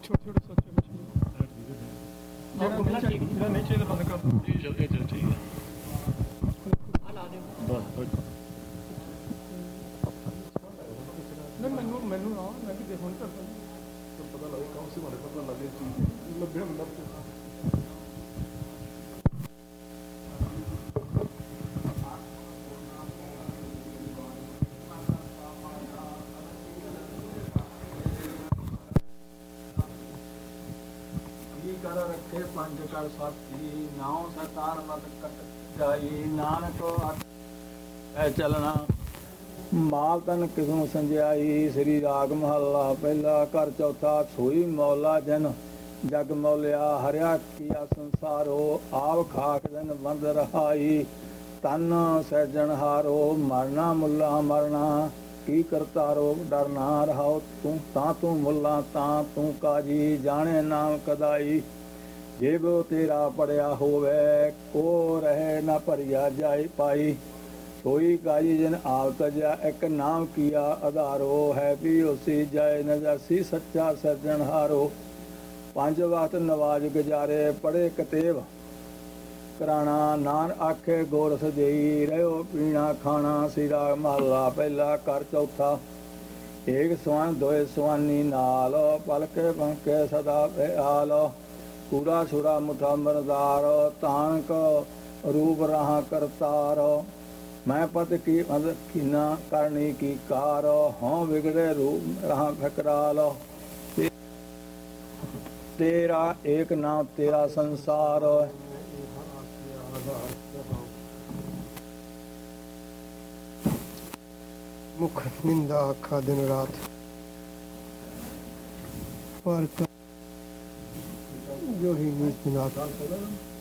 छोटे छोटे सोचे ਜਿਹੜਾ ਨਹੀਂ ਚਾਹੀਦਾ ਬੰਦ ਕਰ ਦਿਓ ਜੀ ਜਲਦੀ ਠੀਕ ਹੈ ਮੈਨੂੰ ਨਾ ਮੈਂ ਕਿ ਦੇਖੋ ਨਹੀਂ ਕਰਦਾ ਪਤਾ ਲੱਗੇ ਕੌਣ ਸੀ ਮਾਰੇ ਪਤਾ ਲੱਗੇ ਚੀਜ਼ ਲੱਭੇ ਹੁੰਦਾ कर रखे पंज कर साथी नाव सरकार मत कट जाई नानक चलना माल तन किसों संजाई श्री राग महला पहला कर चौथा सोई मौला जन जग मौलिया हरिया किया संसारो आव खाक दिन बंद रहाई तन सैजन हारो मरना मुला मरना की करतारो डरना रहाओ तू मुला तू काजी जाने नाम कदाई जेब तेरा पड़िया होवे को रहे न भरिया जाए पाई सोई काजी जिन आप तजा एक नाम किया आधारो है भी उसी जाए नजासी सच्चा सज्जनहारो पंज वक्त नवाज गुजारे पढ़े कतेब कराना नान आखे गोरस देई रहो पीना खाना सिरा महला पहला कर चौथा एक सवन दोए सवानी नाल पलके पंके सदा बेहाल कूड़ा छुड़ा मुठा मरदार तानक रूप रहा करतार मैं पत की कीना करनी की कार हों बिगड़े रूप रहा फकराल तेरा एक नाम तेरा संसार मुख निंदा आखा दिन रात पर जो ही नीच नाथ